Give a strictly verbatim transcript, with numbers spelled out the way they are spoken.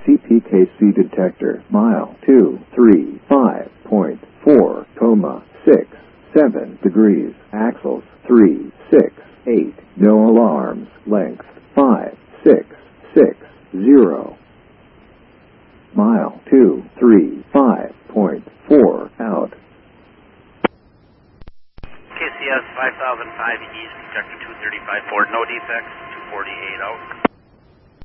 C P K C detector. Mile two three five point four, coma six seven degrees. Axles three six eight. No alarms. Length five six six zero. Mile two three five point four out. K C S five thousand five East, detector two thirty-five Ford, no defects, two forty-eight out.